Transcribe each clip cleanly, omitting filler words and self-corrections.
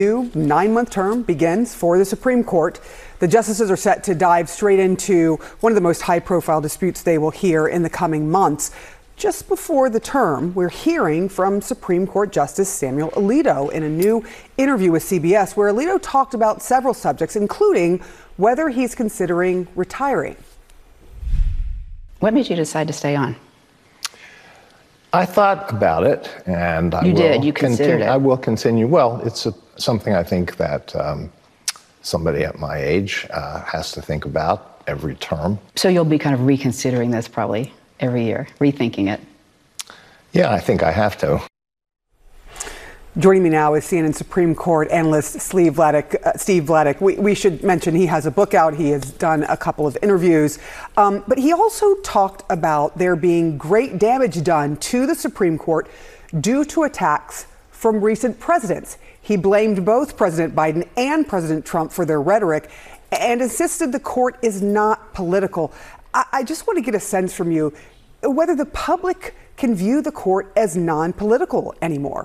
New 9-month term begins for the Supreme Court. The justices are set to dive straight into one of the most high-profile disputes they will hear in the coming months. Just before the term, we're hearing from Supreme Court Justice Samuel Alito in a new interview with CBS, where Alito talked about several subjects, including whether he's considering retiring. What made you decide to stay on? I thought about it, and You considered it. I will continue. Well, it's something I think that somebody at my age has to think about every term. So you'll be kind of reconsidering this probably every year, rethinking it. Yeah, I think I have to. Joining me now is CNN Supreme Court analyst Steve Vladeck. We should mention he has a book out. He has done a couple of interviews. But he also talked about there being great damage done to the Supreme Court due to attacks from recent presidents. He blamed both President Biden and President Trump for their rhetoric and insisted the court is not political. I just want to get a sense from you whether the public can view the court as non-political anymore.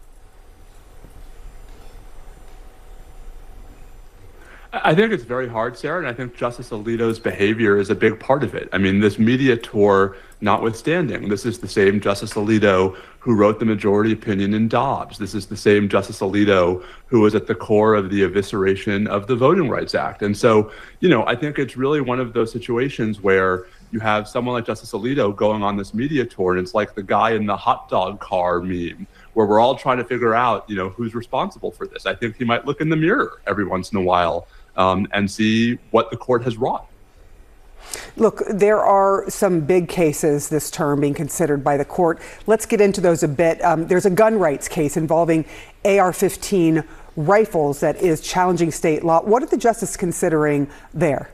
I think it's very hard, Sarah, and I think Justice Alito's behavior is a big part of it. I mean, this media tour notwithstanding, this is the same Justice Alito who wrote the majority opinion in Dobbs. This is the same Justice Alito who was at the core of the evisceration of the Voting Rights Act. And so, I think it's really one of those situations where you have someone like Justice Alito going on this media tour, and it's like the guy in the hot dog car meme, where we're all trying to figure out, who's responsible for this. I think he might look in the mirror every once in a while and see what the court has wrought. Look, there are some big cases this term being considered by the court. Let's get into those a bit. There's a gun rights case involving AR-15 rifles that is challenging state law. What are the justices considering there?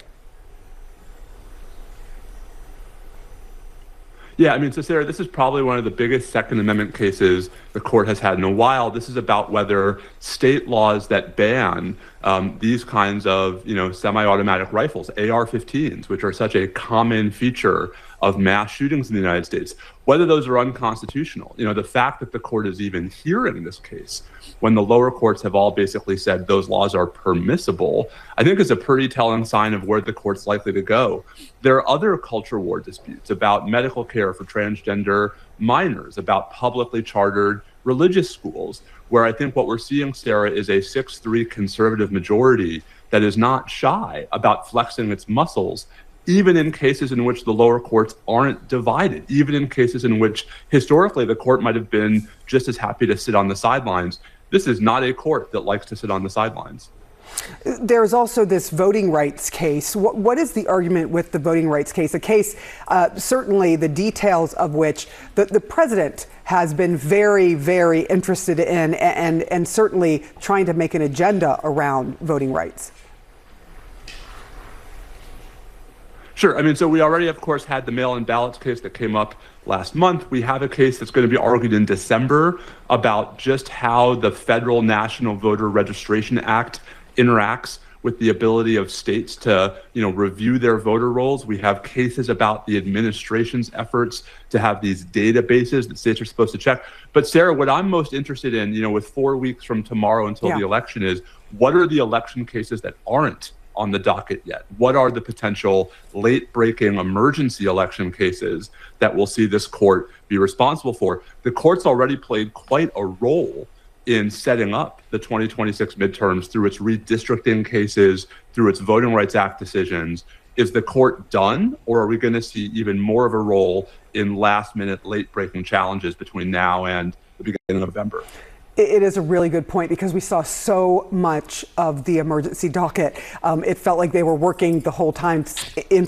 Yeah, so Sarah, this is probably one of the biggest Second Amendment cases the court has had in a while. This is about whether state laws that ban these kinds of, semi-automatic rifles, AR-15s, which are such a common feature of mass shootings in the United States, whether those are unconstitutional. The fact that the court is even hearing this case when the lower courts have all basically said those laws are permissible, I think is a pretty telling sign of where the court's likely to go. There are other culture war disputes about medical care for transgender minors, about publicly chartered religious schools, where I think what we're seeing, Sarah, is a 6-3 conservative majority that is not shy about flexing its muscles, even in cases in which the lower courts aren't divided, even in cases in which historically the court might have been just as happy to sit on the sidelines. This is not a court that likes to sit on the sidelines. There's also this voting rights case. What is the argument with the voting rights case? A case, certainly the details of which the president has been very, very interested in and certainly trying to make an agenda around voting rights. Sure. So we already, of course, had the mail-in ballots case that came up last month. We have a case that's going to be argued in December about just how the Federal National Voter Registration Act interacts with the ability of states to, review their voter rolls. We have cases about the administration's efforts to have these databases that states are supposed to check. But Sarah, what I'm most interested in, with 4 weeks from tomorrow until the election is, what are the election cases that aren't on the docket yet? What are the potential late-breaking emergency election cases that we'll see this court be responsible for? The court's already played quite a role in setting up the 2026 midterms through its redistricting cases, through its Voting Rights Act decisions. Is the court done, or are we going to see even more of a role in last-minute, late-breaking challenges between now and the beginning of November? It is a really good point, because we saw so much of the emergency docket. It felt like they were working the whole time in